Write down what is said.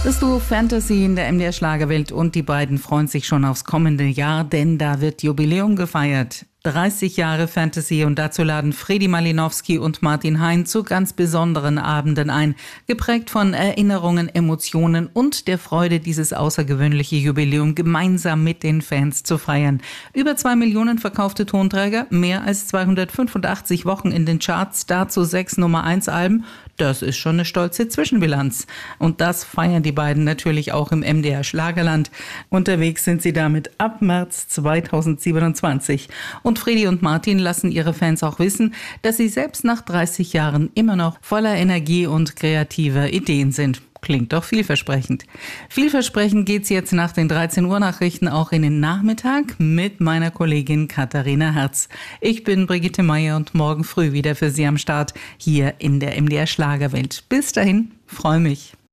Das Duo Fantasy in der MDR Schlagerwelt und die beiden freuen sich schon aufs kommende Jahr, denn da wird Jubiläum gefeiert. 30 Jahre Fantasy und dazu laden Fredi Malinowski und Martin Hein zu ganz besonderen Abenden ein, geprägt von Erinnerungen, Emotionen und der Freude, dieses außergewöhnliche Jubiläum gemeinsam mit den Fans zu feiern. Über 2 Millionen verkaufte Tonträger, mehr als 285 Wochen in den Charts, dazu 6 Nummer-1-Alben. Das ist schon eine stolze Zwischenbilanz. Und das feiern die beiden natürlich auch im MDR Schlagerland. Unterwegs sind sie damit ab März 2027. Und Fredi und Martin lassen ihre Fans auch wissen, dass sie selbst nach 30 Jahren immer noch voller Energie und kreativer Ideen sind. Klingt doch vielversprechend. Vielversprechend geht's jetzt nach den 13 Uhr Nachrichten auch in den Nachmittag mit meiner Kollegin Katharina Herz. Ich bin Brigitte Meier und morgen früh wieder für Sie am Start hier in der MDR Schlagerwelt. Bis dahin, freue mich.